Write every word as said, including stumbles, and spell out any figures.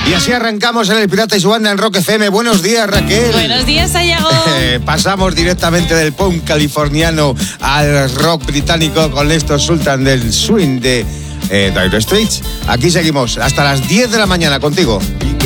Y así arrancamos en El Pirata y su banda en Rock F M. Buenos días, Raquel. Buenos días, Sayago. Pasamos directamente del punk californiano al rock británico con estos Sultan del Swing de eh, Dire Straits. Aquí seguimos hasta las diez de la mañana contigo.